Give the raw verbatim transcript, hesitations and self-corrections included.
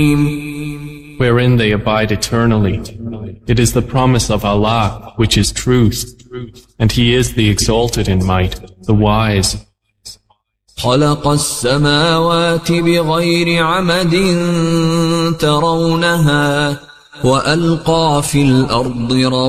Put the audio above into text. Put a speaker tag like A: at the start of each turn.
A: wherein they abide eternally. It is the promise of Allah, which is truth, and He is the exalted in might, the wise.
B: خلق السماوات بغير عمد ترونها وألقى في الأرض